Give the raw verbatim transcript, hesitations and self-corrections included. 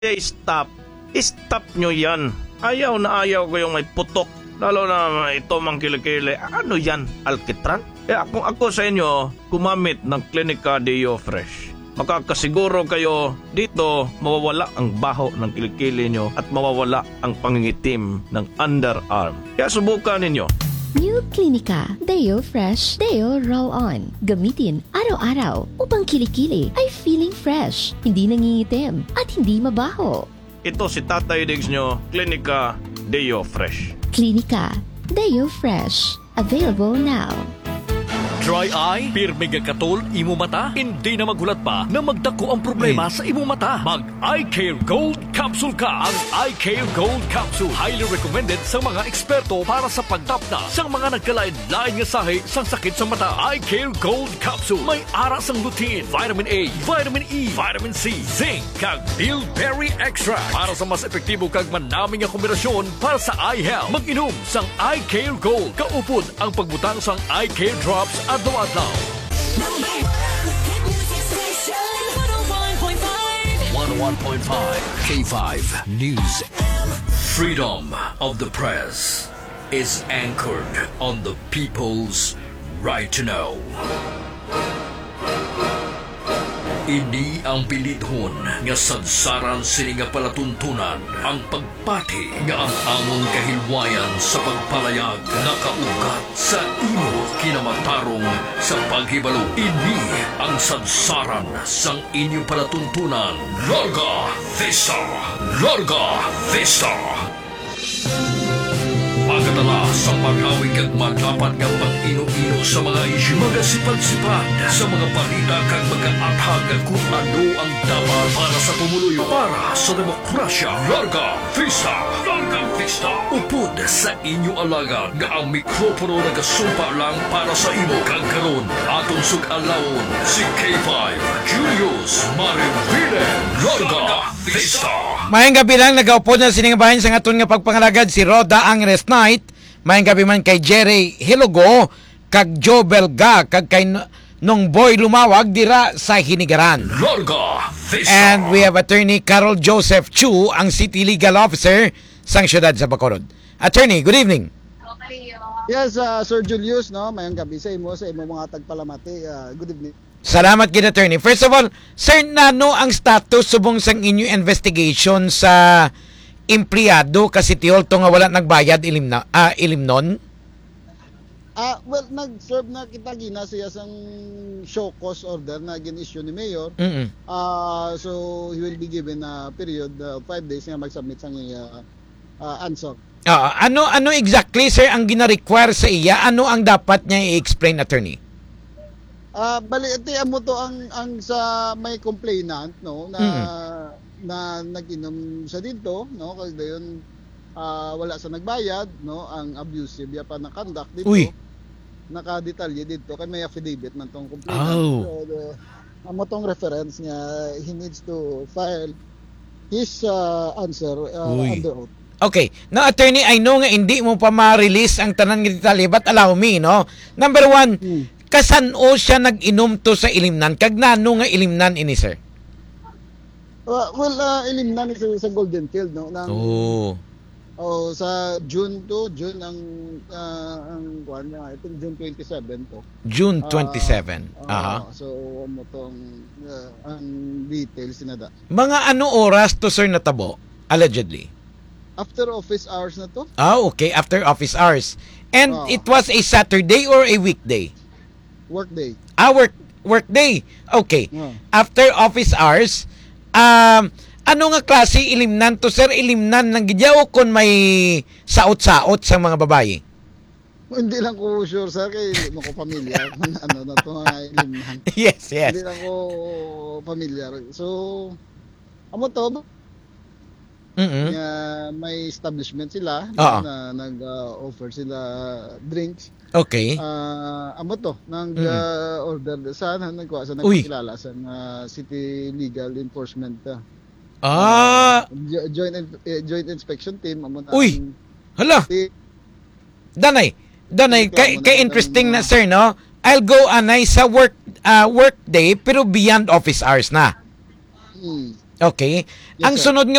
Eh, stop. Stop nyo yan. Ayaw na ayaw ko yung may putok. Lalo na ito mang kilikili. Ano yan? Alkitran? Eh kung ako sa inyo, gumamit ng Clinica Deo Fresh. Makakasiguro kayo dito mawawala ang baho ng kilikili nyo at mawawala ang pangingitim ng underarm. Kaya subukan ninyo. New Clinica Deo Fresh Deo Roll-On. Gamitin araw-araw upang kilikili ay feeling fresh, hindi nangingitim at hindi mabaho. Ito si Tatay Diggs nyo, Clinica Deo Fresh. Clinica Deo Fresh. Available now. Dry eye, pirmi katol, imo mata, hindi na maghulat pa na magdako ang problema sa imo mata. Mag Eye Care Gold Capsule ka. Ang Eye Care Gold Capsule highly recommended sa mga eksperto para sa pagtapna sa mga nagkalain-lain nga sahi sang sakit sa mata. Eye Care Gold Capsule may aras ang lutein, vitamin A, vitamin E, vitamin C, zinc, kag bilberry extract para sa mas epektibo kag manaming nga kombinasyon para sa eye health. Mag-inom sang Eye Care Gold. Kaupod ang pagbutang sang Eye Care Drops adlaw-adlaw. one oh one point five K five News. Freedom of the press is anchored on the people's right to know. Ini ang pilidhon nga sadsaran sini nga palatuntunan ang pagpati nga ang among kahilwayan sa pagpalayag nakaugat sa imo kinamatarong sa paghibalo. Ini ang sadsaran sang inyong palatuntunan. Larga Vista! Larga Vista! Pagkatala sa maghawig at maglapat ng pang-ino-ino sa mga isyu, magasipad-sipad sa mga balita kag mag-aathag kung ano ang dapat para sa pumuluyo para sa demokrasya. Larga Vista! Larga Vista! Upod sa inyo alaga nga ang mikropono nagasumpa lang para sa imo kag karon atong sug-alawon si K five Julius Marivile. Larga Vista! Mayang gabi lang, nagaupo na siningabahin sa ngaton nga pagpangalagad si Roda Angres Knight. Mayang gabi man kay Jerry Hilogo, kag Joe Belga, kag kay Nong Boy Lumawag dira sa Hinigaran. Larga Vista! And we have Attorney Carol Joseph Chu, ang City Legal Officer sang siyudad sa Bacolod. Attorney, good evening. Yes, uh, Sir Julius, no, mayang gabi sa imo, sa imo mga tagpalamati. Uh, good evening. Salamat gid, Attorney. First of all, sir, nano ang status subong sang inyo investigation sa empleyado kasi tiol to nga wala nagbayad ilim na ah, ilimnon? Ah, well, nag-serve na kita gina siya sang show cause order na gin-issue ni Mayor. Mm-mm. Uh, so he will be given a period of uh, five days nga mag-submit sang uh, uh, answer. Ah, ano ano exactly, sir, ang gina-require sa iya? Ano ang dapat niya i-explain, Attorney? Ah, uh, bali iti amo to ang ang sa may complainant, no, na mm-hmm. na nag-inom sa dito, no, kasi dayon uh, wala sa nagbayad, no, ang abusive ya pa na conduct dito. Uy. Naka-detalye dito kay may affidavit man tong complainant. Oh. So, the, amo tong reference niya, he needs to file his uh, answer uh, under oath. Okay. Now, Attorney, I know nga hindi mo pa ma-release ang tanan nga detalye, but allow me, no? Number one, hmm. kasan o siya nag-inom to sa ilimnan? Kag nano nga ilimnan ini, sir? Uh, well, uh, ilimnan is sa Golden Field, no? Nang, oh. Oh, sa June to, June ang uh, ang kuan niya, I think June twenty-seven to. June twenty-seven. Uh, Aha. Uh, so mo tong uh, ang details sinada. Mga ano oras to, sir, natabo allegedly? After office hours na to. Ah, okay, after office hours. And uh, it was a Saturday or a weekday? Work day. Ah, work work day. Okay. Uh. After office hours, um ano nga klase ilimnan to, sir? Ilimnan ng gidyaw kon may saot-saot sa mga babae? Hindi lang ko sure, sir, kay hindi mo ko familiar kung ano na to mga ilimnan. Yes, yes. Hindi lang ko familiar. So, amo to, mm-hmm. uh, may establishment sila uh-huh. na nag-offer uh, sila drinks. Okay. Uh, amo to, nang mm-hmm. uh, order sa nagkuha sa nagkilala sa uh, City Legal Enforcement uh, Ah, uh, joint uh, joint inspection team amo na. Uy. Hala. Si, Danay. Danay kay kay interesting na, sir, no? I'll go anay sa work uh, work day pero beyond office hours na. Hmm. Okay. Yes, Ang sir. sunod nga